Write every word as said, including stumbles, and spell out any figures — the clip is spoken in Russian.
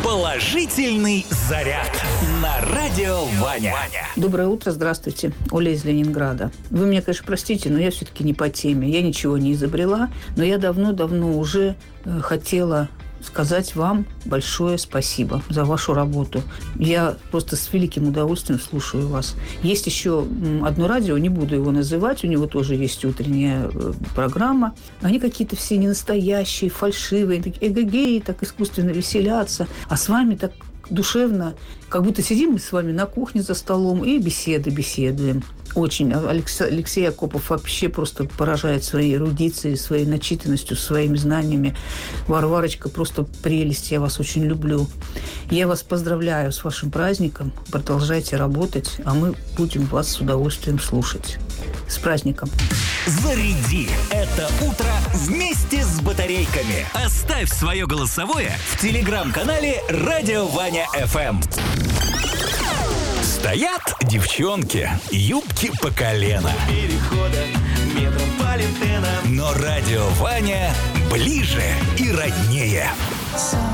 Положительный заряд на радио Ваня. Доброе утро, здравствуйте. Оля из Ленинграда. Вы меня, конечно, простите, но я все-таки не по теме. Я ничего не изобрела, но я давно-давно уже э, хотела сказать вам большое спасибо за вашу работу. Я просто с великим удовольствием слушаю вас. Есть еще одно радио, не буду его называть, у него тоже есть утренняя программа. Они какие-то все ненастоящие, фальшивые, эгегеи, так искусственно веселятся. А с вами так душевно, как будто сидим мы с вами на кухне за столом и беседы беседуем. Очень. Алексей, Алексей Акопов вообще просто поражает своей эрудицией, своей начитанностью, своими знаниями. Варварочка просто прелесть. Я вас очень люблю. Я вас поздравляю с вашим праздником. Продолжайте работать, а мы будем вас с удовольствием слушать. С праздником. Заряди это утро вместе с батарейками. Оставь свое голосовое в телеграм-канале «Радио Ваня эф эм». Стоят девчонки, юбки по колено. Но радио Ваня ближе и роднее.